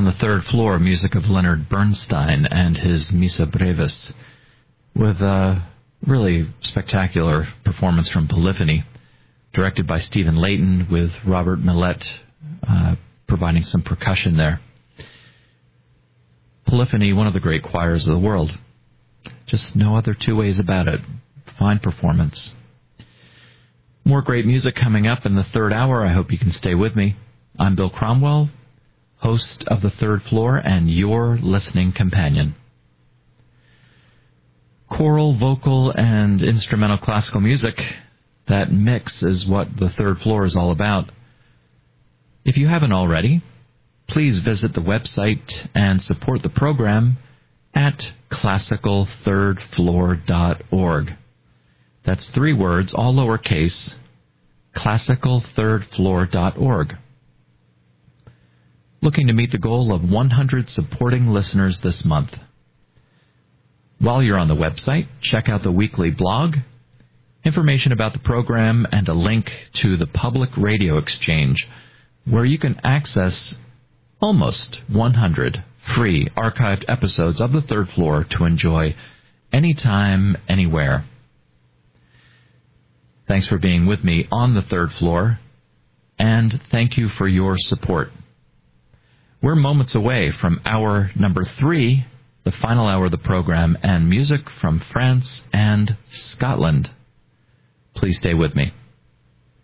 On the third floor, music of Leonard Bernstein and his Missa Brevis, with a really spectacular performance from Polyphony, directed by Stephen Layton, with Robert Millett providing some percussion there. Polyphony, one of the great choirs of the world. Just no other two ways about it. Fine performance. More great music coming up in the third hour. I hope you can stay with me. I'm Bill Cromwell, host of The Third Floor and your listening companion. Choral, vocal, and instrumental classical music, that mix is what The Third Floor is all about. If you haven't already, please visit the website and support the program at classicalthirdfloor.org. That's 3 words, all lowercase, classicalthirdfloor.org. Looking to meet the goal of 100 supporting listeners this month. While you're on the website, check out the weekly blog, information about the program, and a link to the Public Radio Exchange, where you can access almost 100 free archived episodes of The Third Floor to enjoy anytime, anywhere. Thanks for being with me on The Third Floor, and thank you for your support. We're moments away from hour number 3, the final hour of the program, and music from France and Scotland. Please stay with me.